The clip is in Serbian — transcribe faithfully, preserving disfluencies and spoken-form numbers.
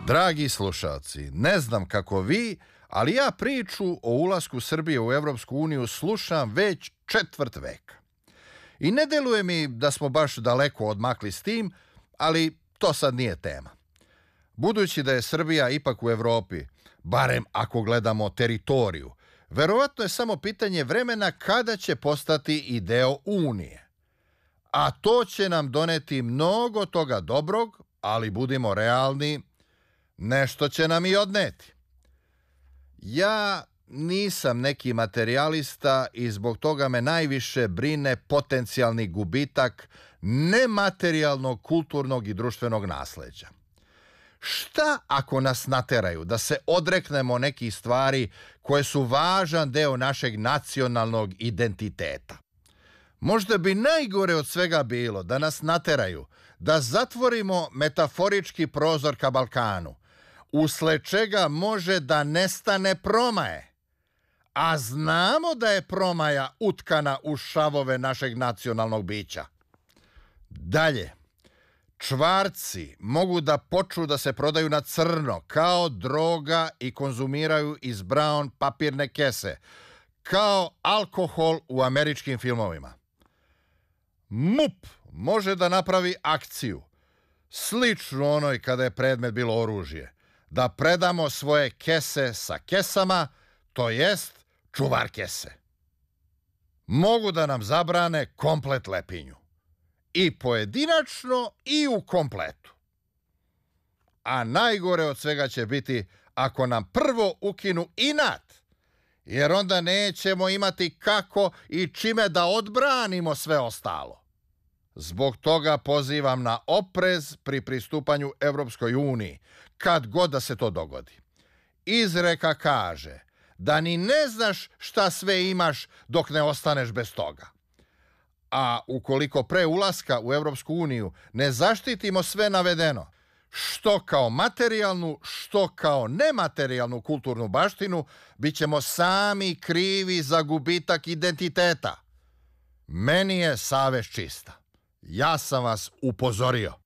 Dragi slušalci, ne znam kako vi, ali ja priču o ulasku Srbije u Evropsku uniju slušam već četvrt veka. I ne deluje mi da smo baš daleko odmakli s tim, ali to sad nije tema. Budući da je Srbija ipak u Evropi, barem ako gledamo teritoriju, verovatno je samo pitanje vremena kada će postati i deo Unije. A to će nam doneti mnogo toga dobrog, ali budimo realni, nešto će nam i odneti. Ja nisam neki materijalista i zbog toga me najviše brine potencijalni gubitak nematerijalnog, kulturnog i društvenog nasleđa. Šta ako nas nateraju da se odreknemo nekih stvari koje su važan deo našeg nacionalnog identiteta? Možda bi najgore od svega bilo da nas nateraju da zatvorimo metaforički prozor ka Balkanu, usled čega može da nestane promaje. A znamo da je promaja utkana u šavove našeg nacionalnog bića. Dalje, čvarci mogu da počnu da se prodaju na crno kao droga i konzumiraju iz brown papirne kese, kao alkohol u američkim filmovima. M U P može da napravi akciju, sličnu onoj kada je predmet bilo oružje, da predamo svoje kese sa kesama, to jest čuvar kese. Mogu da nam zabrane komplet lepinju. I pojedinačno i u kompletu. A najgore od svega će biti ako nam prvo ukinu inat, jer onda nećemo imati kako i čime da odbranimo sve ostalo. Zbog toga pozivam na oprez pri pristupanju Evropskoj uniji, kad god da se to dogodi. Izreka kaže da ni ne znaš šta sve imaš dok ne ostaneš bez toga. A ukoliko pre ulaska u Evropsku uniju ne zaštitimo sve navedeno, što kao materijalnu, što kao nematerijalnu kulturnu baštinu, bit ćemo sami krivi za gubitak identiteta. Meni je savest čista. Ja sam vas upozorio.